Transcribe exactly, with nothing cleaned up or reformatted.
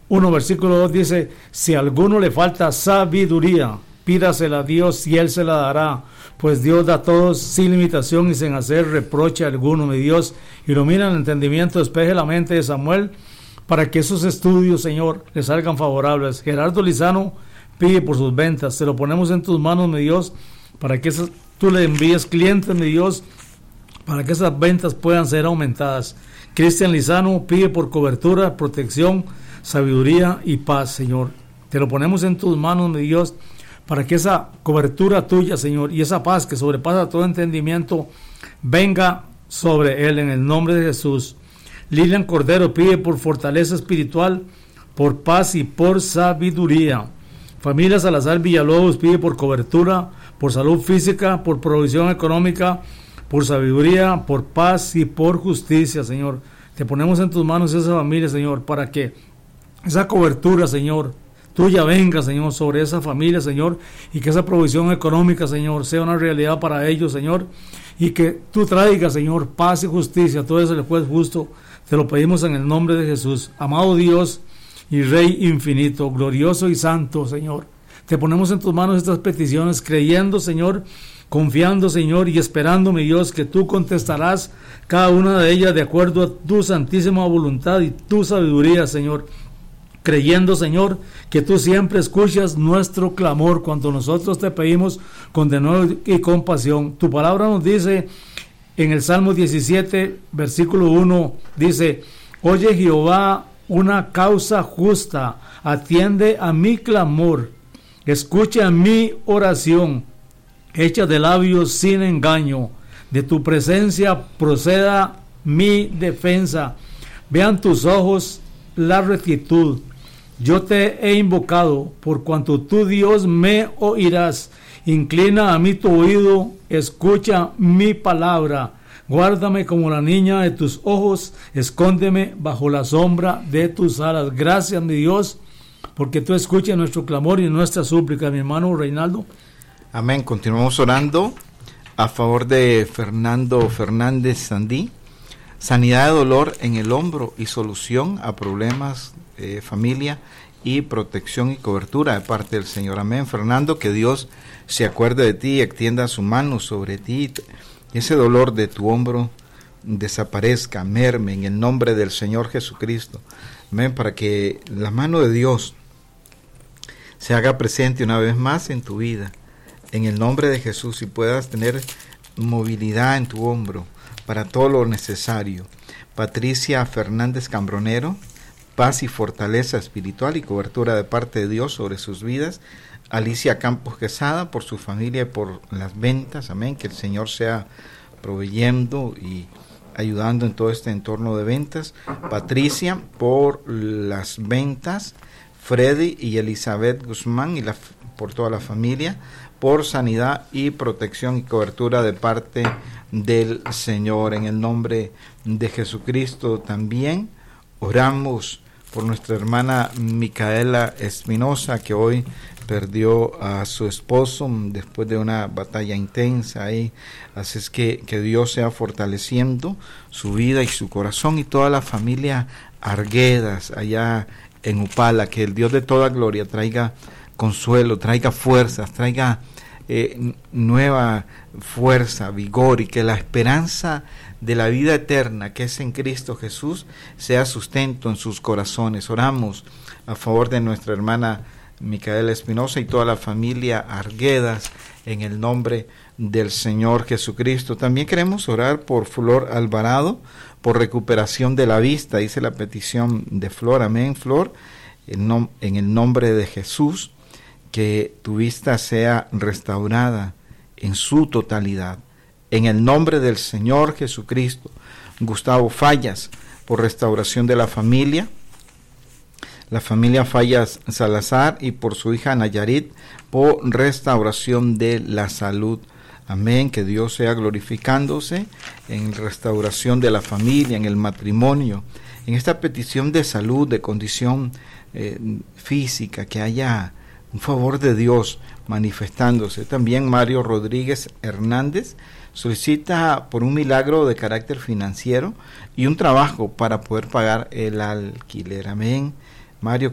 uno, versículo dos dice, si a alguno le falta sabiduría, pídasela a Dios y Él se la dará, pues Dios da a todos sin limitación y sin hacer reproche alguno. Mi Dios, ilumina el entendimiento, despeje la mente de Samuel, para que esos estudios, Señor, le salgan favorables. Gerardo Lizano pide por sus ventas, te lo ponemos en tus manos, mi Dios, para que esas, tú le envíes clientes, mi Dios, para que esas ventas puedan ser aumentadas. Cristian Lizano pide por cobertura, protección, sabiduría y paz, Señor. Te lo ponemos en tus manos, mi Dios, para que esa cobertura tuya, Señor, y esa paz que sobrepasa todo entendimiento, venga sobre él en el nombre de Jesús. Lilian Cordero pide por fortaleza espiritual, por paz y por sabiduría. Familia Salazar Villalobos pide por cobertura, por salud física, por provisión económica, por sabiduría, por paz y por justicia, Señor. Te ponemos en tus manos esa familia, Señor, para que esa cobertura, Señor, tuya venga, Señor, sobre esa familia, Señor, y que esa provisión económica, Señor, sea una realidad para ellos, Señor, y que tú traigas, Señor, paz y justicia a todo ese juez justo. Te lo pedimos en el nombre de Jesús. Amado Dios y Rey infinito, glorioso y santo, Señor, te ponemos en tus manos estas peticiones, creyendo, Señor, confiando, Señor, y esperando, mi Dios, que tú contestarás cada una de ellas de acuerdo a tu santísima voluntad y tu sabiduría, Señor. Creyendo, Señor, que tú siempre escuchas nuestro clamor cuando nosotros te pedimos con denuedo y compasión. Tu palabra nos dice en el Salmo diecisiete, versículo uno, dice, oye Jehová una causa justa, atiende a mi clamor, escucha mi oración, hecha de labios sin engaño, de tu presencia proceda mi defensa, vean tus ojos la rectitud. Yo te he invocado, por cuanto tú, Dios, me oirás. Inclina a mí tu oído, escucha mi palabra. Guárdame como la niña de tus ojos, escóndeme bajo la sombra de tus alas. Gracias, mi Dios, porque tú escuchas nuestro clamor y nuestra súplica, mi hermano Reinaldo. Amén. Continuamos orando a favor de Fernando Fernández Sandí. Sanidad de dolor en el hombro y solución a problemas eh, familia y protección y cobertura de parte del Señor. Amén. Fernando, que Dios se acuerde de ti y extienda su mano sobre ti y ese dolor de tu hombro desaparezca, merme en el nombre del Señor Jesucristo. Amén. Para que la mano de Dios se haga presente una vez más en tu vida, en el nombre de Jesús, y puedas tener movilidad en tu hombro para todo lo necesario. Patricia Fernández Cambronero, paz y fortaleza espiritual y cobertura de parte de Dios sobre sus vidas. Alicia Campos Quesada, por su familia y por las ventas, amén, que el Señor sea proveyendo y ayudando en todo este entorno de ventas. Patricia, por las ventas. Freddy y Elizabeth Guzmán y la, por toda la familia, por sanidad y protección y cobertura de parte del Señor. En el nombre de Jesucristo también oramos por nuestra hermana Micaela Espinosa, que hoy perdió a su esposo después de una batalla intensa ahí. Así es que, que Dios sea fortaleciendo su vida y su corazón, y toda la familia Arguedas allá en Upala. Que el Dios de toda gloria traiga consuelo, traiga fuerzas, traiga eh, nueva fuerza, vigor, y que la esperanza de la vida eterna que es en Cristo Jesús sea sustento en sus corazones. Oramos a favor de nuestra hermana Micaela Espinosa y toda la familia Arguedas en el nombre del Señor Jesucristo. También queremos orar por Flor Alvarado, por recuperación de la vista. Dice la petición de Flor. Amén, Flor, en, nom- en el nombre de Jesús, que tu vista sea restaurada en su totalidad, en el nombre del Señor Jesucristo. Gustavo Fallas, por restauración de la familia, la familia Fallas Salazar, y por su hija Nayarit, por restauración de la salud. Amén, que Dios sea glorificándose en restauración de la familia, en el matrimonio, en esta petición de salud, de condición eh, física, que haya un favor de Dios manifestándose. También Mario Rodríguez Hernández solicita por un milagro de carácter financiero y un trabajo para poder pagar el alquiler. Amén. Mario,